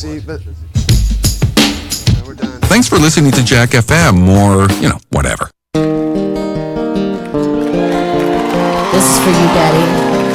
see, but we're done. Thanks for listening to Jack FM, or, whatever. This is for you, Daddy.